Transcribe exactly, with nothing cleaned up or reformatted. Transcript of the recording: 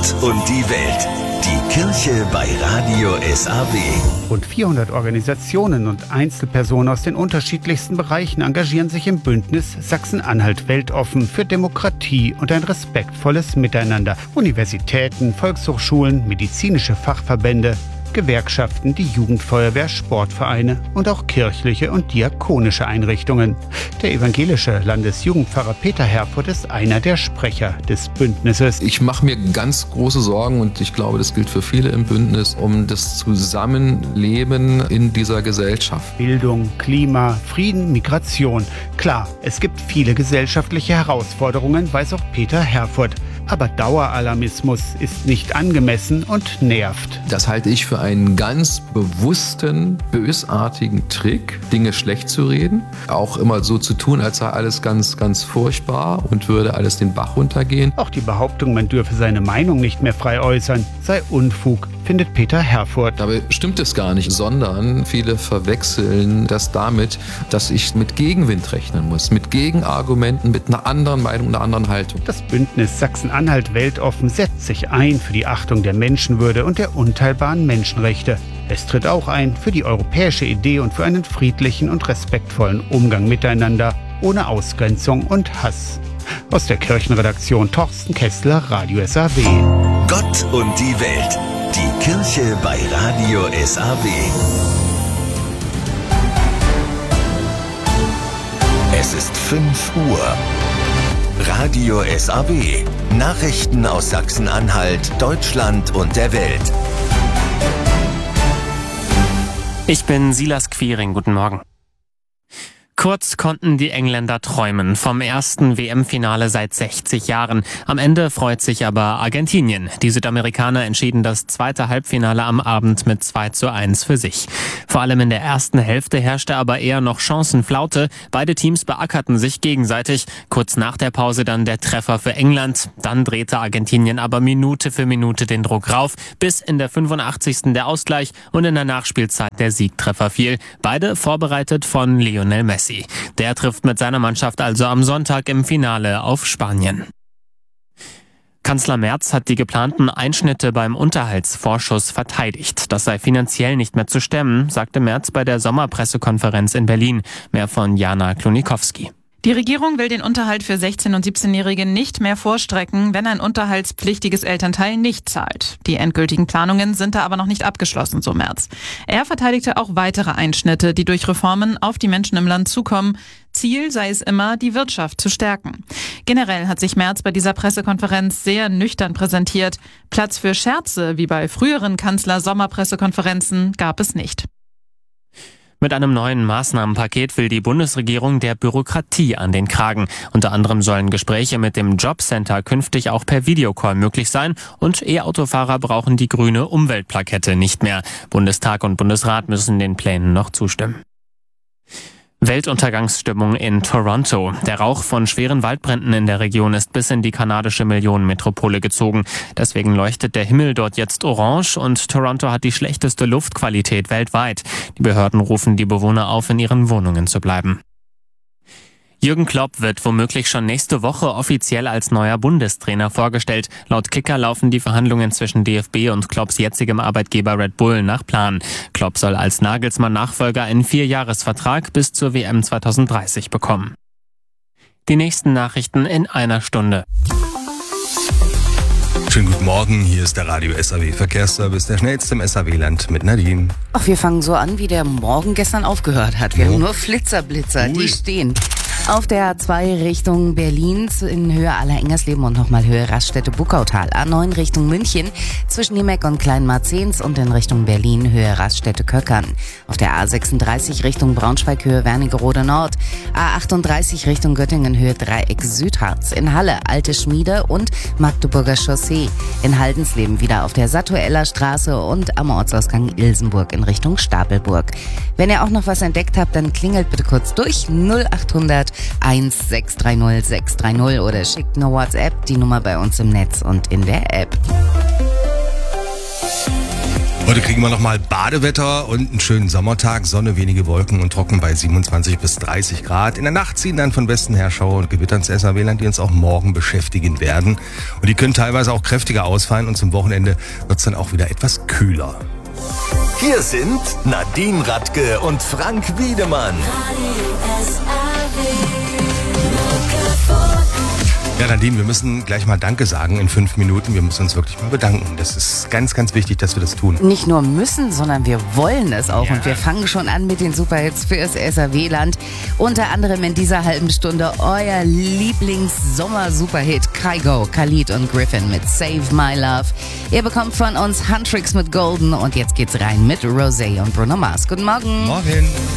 Gott und die Welt. Die Kirche bei Radio S A W. Rund vierhundert Organisationen und Einzelpersonen aus den unterschiedlichsten Bereichen engagieren sich im Bündnis Sachsen-Anhalt weltoffen für Demokratie und ein respektvolles Miteinander. Universitäten, Volkshochschulen, medizinische Fachverbände, Gewerkschaften, die Jugendfeuerwehr, Sportvereine und auch kirchliche und diakonische Einrichtungen. Der evangelische Landesjugendpfarrer Peter Herfurth ist einer der Sprecher des Bündnisses. Ich mache mir ganz große Sorgen, und ich glaube, das gilt für viele im Bündnis, um das Zusammenleben in dieser Gesellschaft. Bildung, Klima, Frieden, Migration. Klar, es gibt viele gesellschaftliche Herausforderungen, weiß auch Peter Herfurth. Aber Daueralarmismus ist nicht angemessen und nervt. Das halte ich für einen ganz bewussten, bösartigen Trick, Dinge schlecht zu reden. Auch immer so zu tun, als sei alles ganz, ganz furchtbar und würde alles den Bach runtergehen. Auch die Behauptung, man dürfe seine Meinung nicht mehr frei äußern, sei Unfug, findet Peter Herfurth. Dabei stimmt es gar nicht, sondern viele verwechseln das damit, dass ich mit Gegenwind rechnen muss, mit Gegenargumenten, mit einer anderen Meinung, einer anderen Haltung. Das Bündnis Sachsen-Anhalt weltoffen setzt sich ein für die Achtung der Menschenwürde und der unteilbaren Menschenrechte. Es tritt auch ein für die europäische Idee und für einen friedlichen und respektvollen Umgang miteinander, ohne Ausgrenzung und Hass. Aus der Kirchenredaktion Torsten Kessler, Radio S A W. Gott und die Welt. Die Kirche bei Radio S A W. Es ist fünf Uhr. Radio S A W. Nachrichten aus Sachsen-Anhalt, Deutschland und der Welt. Ich bin Silas Quiring. Guten Morgen. Kurz konnten die Engländer träumen vom ersten W M-Finale seit sechzig Jahren. Am Ende freut sich aber Argentinien. Die Südamerikaner entschieden das zweite Halbfinale am Abend mit zwei zu eins für sich. Vor allem in der ersten Hälfte herrschte aber eher noch Chancenflaute. Beide Teams beackerten sich gegenseitig. Kurz nach der Pause dann der Treffer für England. Dann drehte Argentinien aber Minute für Minute den Druck rauf, bis in der fünfundachtzigsten der Ausgleich und in der Nachspielzeit der Siegtreffer fiel. Beide vorbereitet von Lionel Messi. Der trifft mit seiner Mannschaft also am Sonntag im Finale auf Spanien. Kanzler Merz hat die geplanten Einschnitte beim Unterhaltsvorschuss verteidigt. Das sei finanziell nicht mehr zu stemmen, sagte Merz bei der Sommerpressekonferenz in Berlin. Mehr von Jana Klonikowski. Die Regierung will den Unterhalt für sechzehn- und siebzehnjährige nicht mehr vorstrecken, wenn ein unterhaltspflichtiges Elternteil nicht zahlt. Die endgültigen Planungen sind da aber noch nicht abgeschlossen, so Merz. Er verteidigte auch weitere Einschnitte, die durch Reformen auf die Menschen im Land zukommen. Ziel sei es immer, die Wirtschaft zu stärken. Generell hat sich Merz bei dieser Pressekonferenz sehr nüchtern präsentiert. Platz für Scherze, wie bei früheren Kanzler-Sommerpressekonferenzen, gab es nicht. Mit einem neuen Maßnahmenpaket will die Bundesregierung der Bürokratie an den Kragen. Unter anderem sollen Gespräche mit dem Jobcenter künftig auch per Videocall möglich sein und E-Autofahrer brauchen die grüne Umweltplakette nicht mehr. Bundestag und Bundesrat müssen den Plänen noch zustimmen. Weltuntergangsstimmung in Toronto. Der Rauch von schweren Waldbränden in der Region ist bis in die kanadische Millionenmetropole gezogen. Deswegen leuchtet der Himmel dort jetzt orange und Toronto hat die schlechteste Luftqualität weltweit. Die Behörden rufen die Bewohner auf, in ihren Wohnungen zu bleiben. Jürgen Klopp wird womöglich schon nächste Woche offiziell als neuer Bundestrainer vorgestellt. Laut Kicker laufen die Verhandlungen zwischen D F B und Klopps jetzigem Arbeitgeber Red Bull nach Plan. Klopp soll als Nagelsmann-Nachfolger einen Vierjahresvertrag bis zur W M zweitausenddreißig bekommen. Die nächsten Nachrichten in einer Stunde. Schönen guten Morgen, hier ist der Radio S A W Verkehrsservice, der schnellste im S A W-Land mit Nadine. Ach, wir fangen so an, wie der Morgen gestern aufgehört hat. Wir Oh. haben nur Flitzerblitzer, Ui. die stehen. Auf der A zwei Richtung Berlin in Höhe Aller-Engersleben und nochmal Höhe Raststätte-Buckautal. A neun Richtung München zwischen Niemeck und Kleinmarzens und in Richtung Berlin Höhe Raststätte-Köckern. Auf der A sechsunddreißig Richtung Braunschweig Höhe Wernigerode Nord. A achtunddreißig Richtung Göttingen Höhe Dreieck Südharz. In Halle Alte Schmiede und Magdeburger Chaussee. In Haldensleben wieder auf der Satueller Straße und am Ortsausgang Ilsenburg in Richtung Stapelburg. Wenn ihr auch noch was entdeckt habt, dann klingelt bitte kurz durch null achthundert eins sechs drei null sechs drei null oder schickt eine WhatsApp, die Nummer bei uns im Netz und in der App. Heute kriegen kriegen wir nochmal Badewetter und einen schönen Sommertag. Sonne, wenige Wolken und trocken bei siebenundzwanzig bis dreißig Grad. In der Nacht ziehen dann von Westen her Schauer und Gewitter ins S A W-Land, die uns auch morgen beschäftigen werden. Und die können teilweise auch kräftiger ausfallen und zum Wochenende wird es dann auch wieder etwas kühler. Hier sind Nadine Radke und Frank Wiedemann. Ja, Nadine, wir müssen gleich mal Danke sagen in fünf Minuten. Wir müssen uns wirklich mal bedanken. Das ist ganz, ganz wichtig, dass wir das tun. Nicht nur müssen, sondern wir wollen es auch. Ja. Und wir fangen schon an mit den Superhits fürs S A W-Land. Unter anderem in dieser halben Stunde euer Lieblings-Sommer-Superhit Kygo, Khalid und Griffin mit Save My Love. Ihr bekommt von uns Huntrix mit Golden und jetzt geht's rein mit Rosé und Bruno Mars. Guten Morgen. Morgen.